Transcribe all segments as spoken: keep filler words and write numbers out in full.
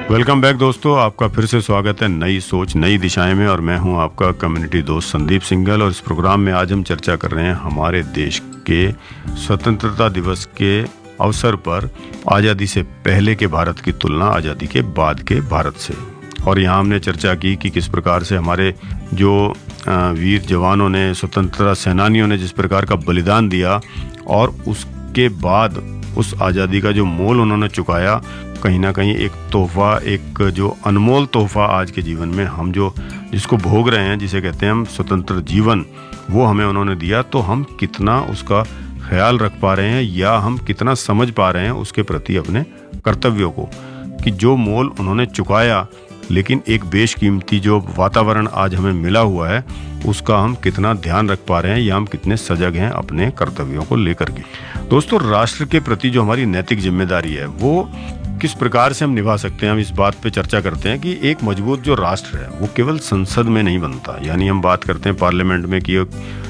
Welcome back दोस्तों, आपका फिर से स्वागत है नई सोच नई दिशाएं में। और मैं हूं आपका कम्युनिटी दोस्त संदीप सिंघल। और इस प्रोग्राम में आज हम चर्चा कर रहे हैं हमारे देश के स्वतंत्रता दिवस के अवसर पर आज़ादी से पहले के भारत की तुलना आज़ादी के बाद के भारत से। और यहाँ हमने चर्चा की कि किस प्रकार से हमारे जो वीर जवानों ने, स्वतंत्रता सेनानियों ने जिस प्रकार का बलिदान दिया और उसके बाद उस आज़ादी का जो मोल उन्होंने चुकाया, कहीं ना कहीं एक तोहफा, एक जो अनमोल तोहफा आज के जीवन में हम जो जिसको भोग रहे हैं, जिसे कहते हैं हम स्वतंत्र जीवन, वो हमें उन्होंने दिया। तो हम कितना उसका ख्याल रख पा रहे हैं या हम कितना समझ पा रहे हैं उसके प्रति अपने कर्तव्यों को, कि जो मोल उन्होंने चुकाया, लेकिन एक बेशकीमती जो वातावरण आज हमें मिला हुआ है उसका हम कितना ध्यान रख पा रहे हैं या हम कितने सजग हैं अपने कर्तव्यों को लेकर के। दोस्तों, राष्ट्र के प्रति जो हमारी नैतिक जिम्मेदारी है वो किस प्रकार से हम निभा सकते हैं, हम इस बात पे चर्चा करते हैं कि एक मजबूत जो राष्ट्र है वो केवल संसद में नहीं बनता, यानी हम बात करते हैं पार्लियामेंट में कि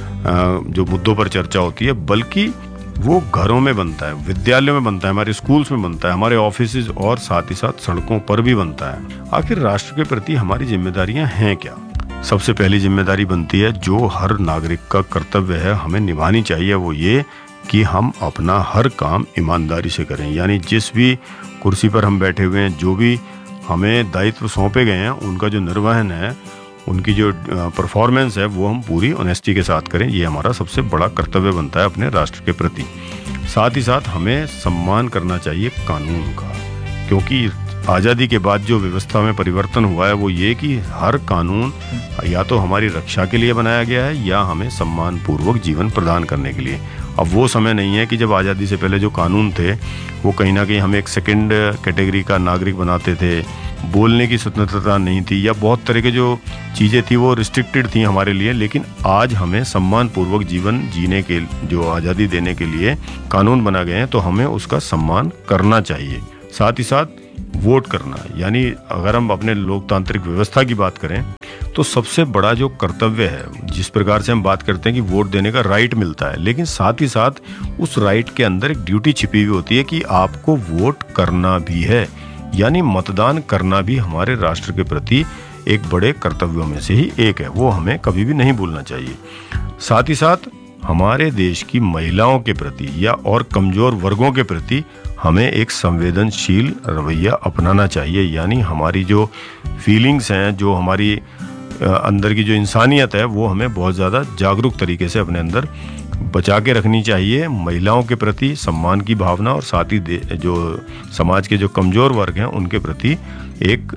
जो मुद्दों पर चर्चा होती है, बल्कि वो घरों में बनता है, विद्यालयों में बनता है, हमारे स्कूल्स में बनता है, हमारे ऑफिसेज और साथ ही साथ सड़कों पर भी बनता है। आखिर राष्ट्र के प्रति हमारी जिम्मेदारियां हैं क्या? सबसे पहली जिम्मेदारी बनती है, जो हर नागरिक का कर्तव्य है, हमें निभानी चाहिए, वो ये कि हम अपना हर काम ईमानदारी से करें। यानी जिस भी कुर्सी पर हम बैठे हुए हैं, जो भी हमें दायित्व सौंपे गए हैं, उनका जो निर्वहन है, उनकी जो परफॉर्मेंस है, वो हम पूरी ऑनेस्टी के साथ करें। ये हमारा सबसे बड़ा कर्तव्य बनता है अपने राष्ट्र के प्रति। साथ ही साथ हमें सम्मान करना चाहिए कानून का, क्योंकि आज़ादी के बाद जो व्यवस्था में परिवर्तन हुआ है वो ये कि हर कानून या तो हमारी रक्षा के लिए बनाया गया है या हमें सम्मान पूर्वक जीवन प्रदान करने के लिए। अब वो समय नहीं है कि जब आज़ादी से पहले जो कानून थे वो कहीं ना कहीं हमें एक सेकंड कैटेगरी का नागरिक बनाते थे, बोलने की स्वतंत्रता नहीं थी या बहुत तरह के जो चीज़ें थी वो रिस्ट्रिक्टेड थी हमारे लिए। लेकिन आज हमें सम्मान पूर्वक जीवन जीने के जो आज़ादी देने के लिए कानून बना गए हैं, तो हमें उसका सम्मान करना चाहिए। साथ ही साथ वोट करना, यानी अगर हम अपने लोकतांत्रिक व्यवस्था की बात करें तो सबसे बड़ा जो कर्तव्य है, जिस प्रकार से हम बात करते हैं कि वोट देने का राइट मिलता है, लेकिन साथ ही साथ उस राइट के अंदर एक ड्यूटी छिपी हुई होती है कि आपको वोट करना भी है, यानी मतदान करना भी हमारे राष्ट्र के प्रति एक बड़े कर्तव्यों में से ही एक है। वो हमें कभी भी नहीं भूलना चाहिए। साथ ही साथ हमारे देश की महिलाओं के प्रति या और कमजोर वर्गों के प्रति हमें एक संवेदनशील रवैया अपनाना चाहिए। यानी हमारी जो फीलिंग्स हैं, जो हमारी अंदर की जो इंसानियत है, वो हमें बहुत ज़्यादा जागरूक तरीके से अपने अंदर बचा के रखनी चाहिए। महिलाओं के प्रति सम्मान की भावना और साथ ही जो समाज के जो कमज़ोर वर्ग हैं उनके प्रति एक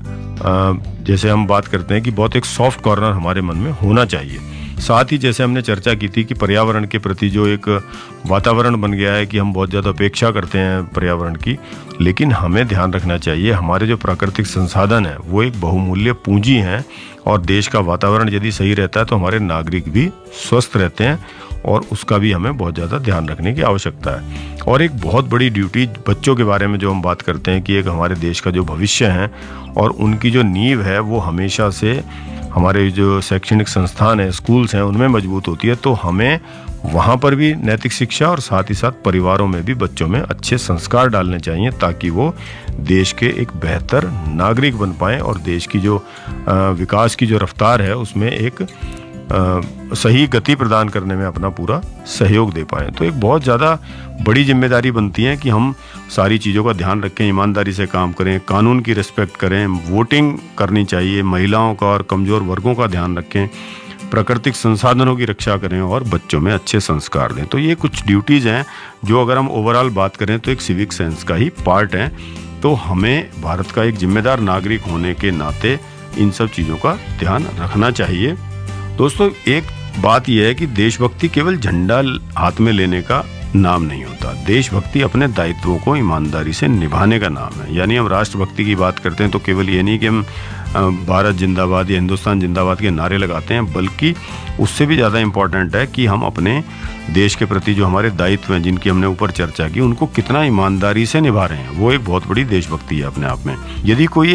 जैसे हम बात करते हैं कि बहुत एक सॉफ्ट कॉर्नर हमारे मन में होना चाहिए। साथ ही जैसे हमने चर्चा की थी कि पर्यावरण के प्रति जो एक वातावरण बन गया है कि हम बहुत ज़्यादा अपेक्षा करते हैं पर्यावरण की, लेकिन हमें ध्यान रखना चाहिए हमारे जो प्राकृतिक संसाधन है वो एक बहुमूल्य पूंजी हैं, और देश का वातावरण यदि सही रहता है तो हमारे नागरिक भी स्वस्थ रहते हैं, और उसका भी हमें बहुत ज़्यादा ध्यान रखने की आवश्यकता है। और एक बहुत बड़ी ड्यूटी बच्चों के बारे में जो हम बात करते हैं कि एक हमारे देश का जो भविष्य है और उनकी जो नींव है वो हमेशा से हमारे जो शैक्षणिक संस्थान है, स्कूल्स हैं, उनमें मजबूत होती है। तो हमें वहाँ पर भी नैतिक शिक्षा और साथ ही साथ परिवारों में भी बच्चों में अच्छे संस्कार डालने चाहिए, ताकि वो देश के एक बेहतर नागरिक बन पाएँ और देश की जो विकास की जो रफ्तार है उसमें एक आ, सही गति प्रदान करने में अपना पूरा सहयोग दे पाएँ। तो एक बहुत ज़्यादा बड़ी जिम्मेदारी बनती है कि हम सारी चीज़ों का ध्यान रखें, ईमानदारी से काम करें, कानून की रिस्पेक्ट करें, वोटिंग करनी चाहिए, महिलाओं का और कमज़ोर वर्गों का ध्यान रखें, प्राकृतिक संसाधनों की रक्षा करें और बच्चों में अच्छे संस्कार दें। तो ये कुछ ड्यूटीज़ हैं जो अगर हम ओवरऑल बात करें तो एक सिविक सेंस का ही पार्ट है। तो हमें भारत का एक जिम्मेदार नागरिक होने के नाते इन सब चीज़ों का ध्यान रखना चाहिए। दोस्तों, एक बात यह है कि देशभक्ति केवल झंडा हाथ में लेने का नाम नहीं होता। देशभक्ति अपने दायित्वों को ईमानदारी से निभाने का नाम है। यानी हम राष्ट्रभक्ति की बात करते हैं तो केवल ये नहीं कि हम भारत जिंदाबाद या हिंदुस्तान जिंदाबाद के नारे लगाते हैं, बल्कि उससे भी ज़्यादा इम्पोर्टेंट है कि हम अपने देश के प्रति जो हमारे दायित्व हैं, जिनकी हमने ऊपर चर्चा की, उनको कितना ईमानदारी से निभा रहे हैं। वो एक बहुत बड़ी देशभक्ति है अपने आप में। यदि कोई एक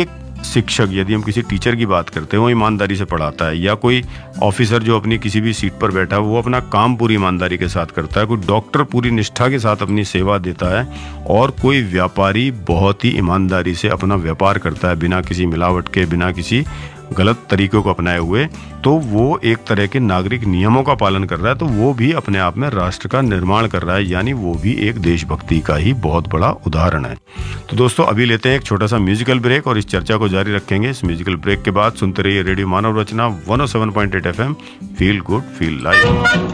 शिक्षक, यदि हम किसी टीचर की बात करते हैं, वो ईमानदारी से पढ़ाता है, या कोई ऑफिसर जो अपनी किसी भी सीट पर बैठा है वो अपना काम पूरी ईमानदारी के साथ करता है, कोई डॉक्टर पूरी निष्ठा के साथ अपनी सेवा देता है, और कोई व्यापारी बहुत ही ईमानदारी से अपना व्यापार करता है बिना किसी मिलावट के, बिना किसी गलत तरीकों को अपनाए हुए, तो वो एक तरह के नागरिक नियमों का पालन कर रहा है, तो वो भी अपने आप में राष्ट्र का निर्माण कर रहा है, यानी वो भी एक देशभक्ति का ही बहुत बड़ा उदाहरण है। तो दोस्तों अभी लेते हैं एक छोटा सा म्यूजिकल ब्रेक और इस चर्चा को जारी रखेंगे। इस म्यूजिकल ब्रेक के बाद सुनते रहिए रेडियो मानव रचना one O seven point eight F M. Feel good feel live.